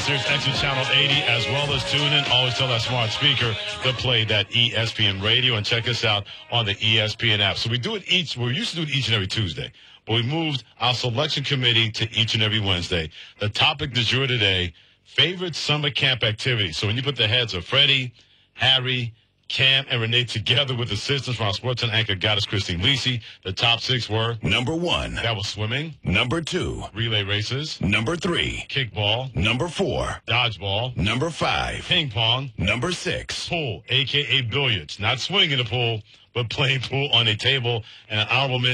Sirius XM Channel 80, as well as tune in. Always tell that smart speaker to play that ESPN radio and check us out on the ESPN app. So we used to do it each and every Tuesday, but we moved our selection committee to each and every Wednesday. The topic du jour today, favorite summer camp activity. So when you put the heads of Freddie, Harry, Cam, and Renee together with assistance from our sports and anchor goddess Christine Lisi, the top 6 were: Number 1. That was swimming. Number 2. Relay races. Number 3. Kickball. Number 4. Dodgeball. Number 5. Ping pong. Number 6. Pool, a.k.a. billiards. Not swinging the pool, but playing pool on a table. And an honorable mention